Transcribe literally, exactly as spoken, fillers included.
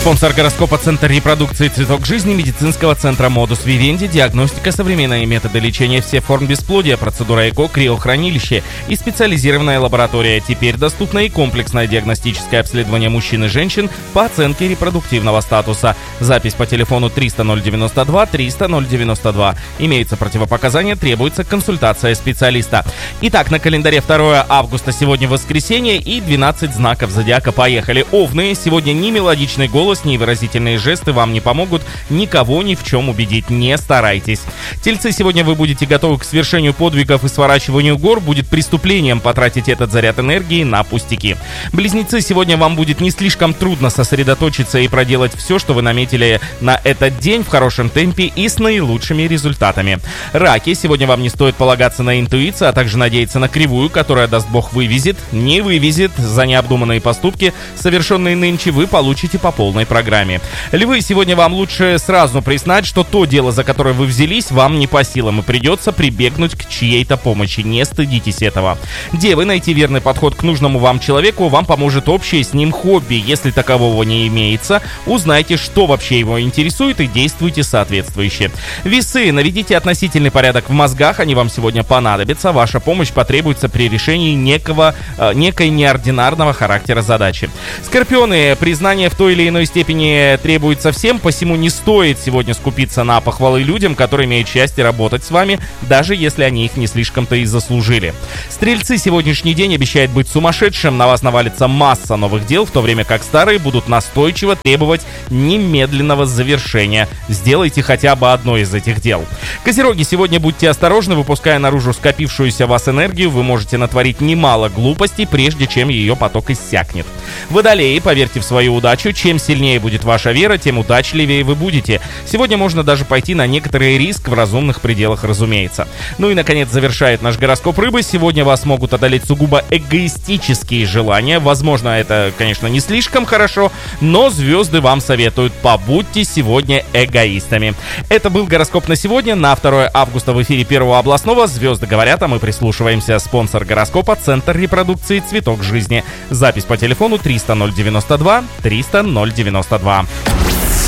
Спонсор гороскопа — Центр репродукции «Цветок жизни» медицинского центра Modus Vivendi. Диагностика, современные методы лечения всех форм бесплодия, процедура ЭКО, криохранилище и специализированная лаборатория. Теперь доступно и комплексное диагностическое обследование мужчин и женщин по оценке репродуктивного статуса. Запись по телефону триста ноль девяносто два триста ноль девяносто два. Имеются противопоказания, требуется консультация специалиста. Итак, на календаре второе августа, сегодня воскресенье, и двенадцать знаков зодиака. Поехали. Овны. Сегодня ни мелодичный голос, ни выразительные жесты вам не помогут никого ни в чем убедить, не старайтесь. Тельцы, сегодня вы будете готовы к свершению подвигов и сворачиванию гор. Будет преступлением потратить этот заряд энергии на пустяки. Близнецы, сегодня вам будет не слишком трудно сосредоточиться и проделать все, что вы наметили на этот день в хорошем темпе и с наилучшими результатами. Раки, сегодня вам не стоит полагаться на интуицию, а также надеяться на кривую, которая, даст бог, вывезет, не вывезет. За необдуманные поступки, совершенные нынче, вы получите по полной программе. Львы, сегодня вам лучше сразу признать, что то дело, за которое вы взялись, вам не по силам, и придется прибегнуть к чьей-то помощи. Не стыдитесь этого. Девы, найти верный подход к нужному вам человеку вам поможет общее с ним хобби. Если такового не имеется, узнайте, что вообще его интересует, и действуйте соответствующе. Весы, наведите относительный порядок в мозгах, они вам сегодня понадобятся. Ваша помощь потребуется при решении некого, э, некой неординарного характера задачи. Скорпионы, признание в той или иной степени требуется всем, посему не стоит сегодня скупиться на похвалы людям, которые имеют счастье работать с вами, даже если они их не слишком-то и заслужили. Стрельцы, сегодняшний день обещает быть сумасшедшим, на вас навалится масса новых дел, в то время как старые будут настойчиво требовать немедленного завершения. Сделайте хотя бы одно из этих дел. Козероги, сегодня будьте осторожны, выпуская наружу скопившуюся в вас энергию, вы можете натворить немало глупостей, прежде чем ее поток иссякнет. Водолеи, поверьте в свою удачу, чем сильнее будет ваша вера, тем удачливее вы будете. Сегодня можно даже пойти на некоторый риск в разумных пределах, разумеется. Ну и, наконец, завершает наш гороскоп Рыбы. Сегодня вас могут одолеть сугубо эгоистические желания. Возможно, это, конечно, не слишком хорошо, но звезды вам советуют: побудьте сегодня эгоистами. Это был гороскоп на сегодня, на второе августа, в эфире Первого областного. Звезды говорят, а мы прислушиваемся. Спонсор гороскопа — Центр репродукции «Цветок жизни». Запись по телефону триста ноль девяносто два триста ноль девяносто два.